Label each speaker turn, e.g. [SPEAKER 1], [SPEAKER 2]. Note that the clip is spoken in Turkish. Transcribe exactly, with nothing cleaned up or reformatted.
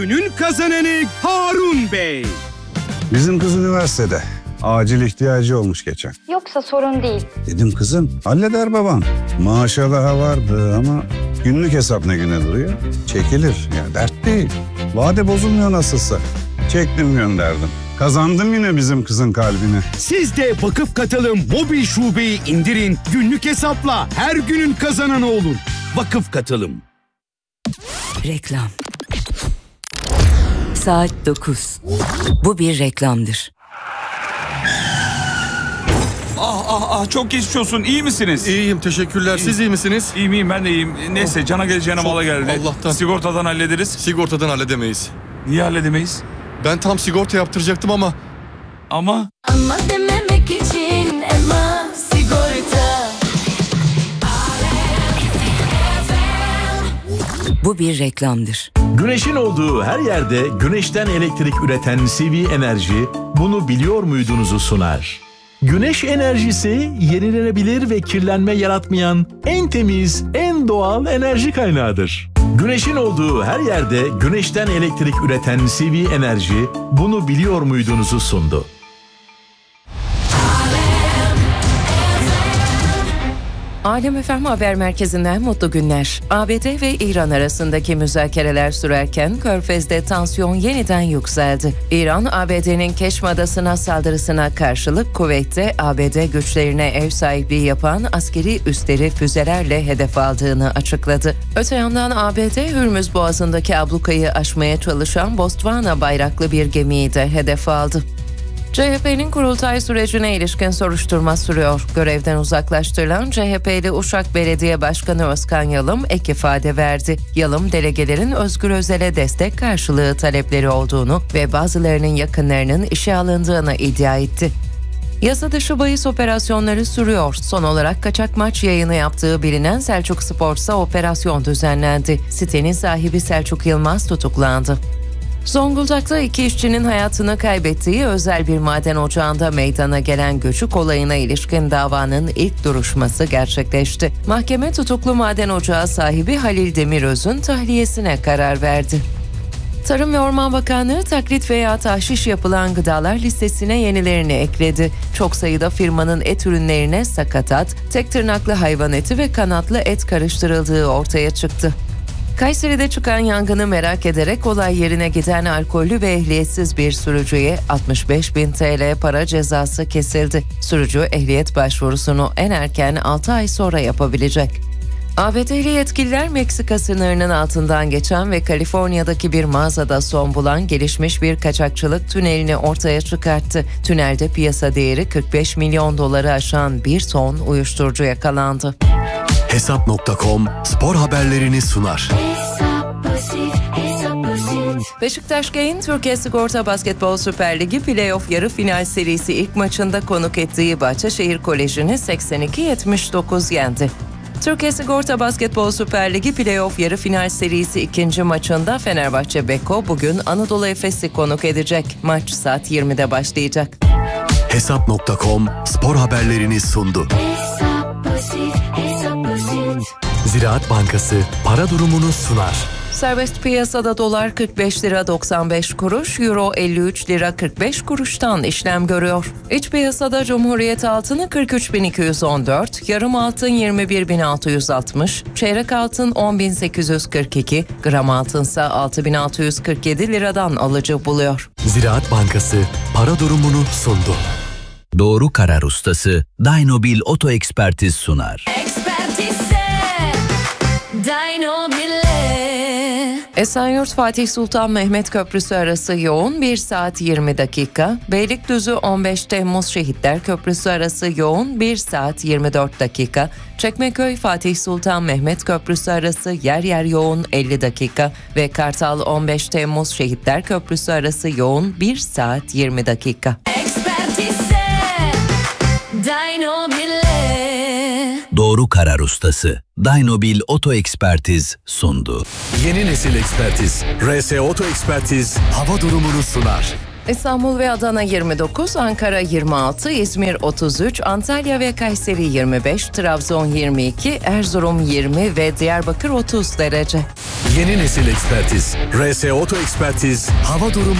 [SPEAKER 1] Günün kazananı Harun Bey.
[SPEAKER 2] Bizim kız üniversitede. Acil ihtiyacı olmuş geçen.
[SPEAKER 3] Yoksa sorun değil.
[SPEAKER 2] Dedim kızım halleder baban. Maaşa daha vardı ama günlük hesap ne güne duruyor? Çekilir ya, dert değil. Vade bozulmuyor nasılsa. Çektim gönderdim. Kazandım yine bizim kızın kalbini.
[SPEAKER 1] Siz de Vakıf Katılım mobil şubeyi indirin. Günlük hesapla her günün kazananı olun. Vakıf Katılım.
[SPEAKER 4] Reklam. Saat dokuz. Bu bir reklamdır.
[SPEAKER 5] Ah ah ah çok geçmiş olsun. İyi misiniz?
[SPEAKER 6] İyiyim teşekkürler. Siz iyi misiniz?
[SPEAKER 5] İyiyim iyiyim ben de iyiyim. Neyse cana geleceğine mala geldi.
[SPEAKER 6] Allah'tan.
[SPEAKER 5] Sigortadan hallederiz.
[SPEAKER 6] Sigortadan halledemeyiz.
[SPEAKER 5] Niye halledemeyiz?
[SPEAKER 6] Ben tam sigorta yaptıracaktım ama.
[SPEAKER 5] Ama?
[SPEAKER 7] Ama dememek için Ema sigorta.
[SPEAKER 4] Bu bir reklamdır.
[SPEAKER 8] Güneşin olduğu her yerde güneşten elektrik üreten C V Enerji bunu biliyor muydunuzu sunar. Güneş enerjisi yenilenebilir ve kirlenme yaratmayan en temiz, en doğal enerji kaynağıdır. Güneşin olduğu her yerde güneşten elektrik üreten C V Enerji bunu biliyor muydunuzu sundu.
[SPEAKER 9] Alem F M Haber Merkezi'nden mutlu günler. A B D ve İran arasındaki müzakereler sürerken Körfez'de tansiyon yeniden yükseldi. İran, A B D'nin Keşm Adası'na saldırısına karşılık Kuveyt'te A B D güçlerine ev sahipliği yapan askeri üsleri füzelerle hedef aldığını açıkladı. Öte yandan A B D, Hürmüz Boğazı'ndaki ablukayı aşmaya çalışan Botswana bayraklı bir gemiyi de hedef aldı. C H P'nin kurultay sürecine ilişkin soruşturma sürüyor. Görevden uzaklaştırılan C H P'li Uşak Belediye Başkanı Özkan Yalım ek ifade verdi. Yalım, delegelerin Özgür Özel'e destek karşılığı talepleri olduğunu ve bazılarının yakınlarının işe alındığını iddia etti. Yasa dışı bahis operasyonları sürüyor. Son olarak kaçak maç yayını yaptığı bilinen Selçuk Sports'a operasyon düzenlendi. Sitenin sahibi Selçuk Yılmaz tutuklandı. Zonguldak'ta iki işçinin hayatını kaybettiği özel bir maden ocağında meydana gelen göçük olayına ilişkin davanın ilk duruşması gerçekleşti. Mahkeme tutuklu maden ocağı sahibi Halil Demiröz'ün tahliyesine karar verdi. Tarım ve Orman Bakanlığı taklit veya tahşiş yapılan gıdalar listesine yenilerini ekledi. Çok sayıda firmanın et ürünlerine sakatat, tek tırnaklı hayvan eti ve kanatlı et karıştırıldığı ortaya çıktı. Kayseri'de çıkan yangını merak ederek olay yerine giden alkollü ve ehliyetsiz bir sürücüye altmış beş bin T L para cezası kesildi. Sürücü ehliyet başvurusunu en erken altı ay sonra yapabilecek. A B D'li yetkililer Meksika sınırının altından geçen ve Kaliforniya'daki bir mağazada son bulan gelişmiş bir kaçakçılık tünelini ortaya çıkarttı. Tünelde piyasa değeri kırk beş milyon doları aşan bir ton uyuşturucu yakalandı.
[SPEAKER 10] Hesap nokta com spor haberlerini sunar.
[SPEAKER 9] Beşiktaş Gain, Türkiye Sigorta Basketbol Süper Ligi Playoff yarı final serisi ilk maçında konuk ettiği Bahçeşehir Koleji'ni seksen iki yetmiş dokuz yendi. Türkiye Sigorta Basketbol Süper Ligi Playoff yarı final serisi ikinci maçında Fenerbahçe Beko bugün Anadolu Efes'i konuk edecek. Maç saat yirmide başlayacak.
[SPEAKER 10] Hesap nokta com spor haberlerini sundu. Ziraat Bankası para durumunu sunar.
[SPEAKER 9] Serbest piyasada dolar kırk beş lira doksan beş kuruş, euro elli üç lira kırk beş kuruştan işlem görüyor. İç piyasada Cumhuriyet altını kırk üç bin iki yüz on dört, yarım altın yirmi bir bin altı yüz altmış, çeyrek altın on bin sekiz yüz kırk iki, gram altınsa altı bin altı yüz kırk yedi liradan alıcı buluyor.
[SPEAKER 10] Ziraat Bankası para durumunu sundu.
[SPEAKER 11] Doğru karar ustası Dynobil Oto Ekspertiz sunar.
[SPEAKER 9] Esenyurt Fatih Sultan Mehmet Köprüsü arası yoğun bir saat yirmi dakika, Beylikdüzü on beş Temmuz Şehitler Köprüsü arası yoğun bir saat yirmi dört dakika, Çekmeköy Fatih Sultan Mehmet Köprüsü arası yer yer yoğun elli dakika ve Kartal on beş Temmuz Şehitler Köprüsü arası yoğun bir saat yirmi dakika.
[SPEAKER 11] Doğru karar ustası Dynobil Oto Ekspertiz sundu.
[SPEAKER 10] Yeni nesil ekspertiz R S Oto Ekspertiz hava durumunu sunar.
[SPEAKER 9] İstanbul ve Adana yirmi dokuz, Ankara yirmi altı, İzmir otuz üç, Antalya ve Kayseri yirmi beş, Trabzon yirmi iki, Erzurum yirmi ve Diyarbakır otuz derece.
[SPEAKER 10] Yeni nesil ekspertiz. R S Oto Ekspertiz hava durumu